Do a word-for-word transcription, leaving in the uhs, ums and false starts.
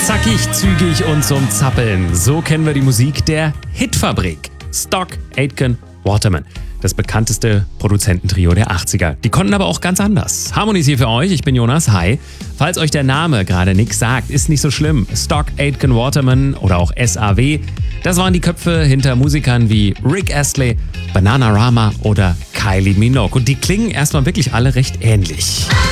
Zackig, zügig und zum Zappeln. So kennen wir die Musik der Hitfabrik. Stock, Aitken, Waterman. Das bekannteste Produzententrio der achtziger. Die konnten aber auch ganz anders. Harmonies hier für euch, ich bin Jonas, hi. Falls euch der Name gerade nichts sagt, ist nicht so schlimm. Stock, Aitken, Waterman oder auch S A W, das waren die Köpfe hinter Musikern wie Rick Astley, Bananarama oder Kylie Minogue. Und die klingen erstmal wirklich alle recht ähnlich.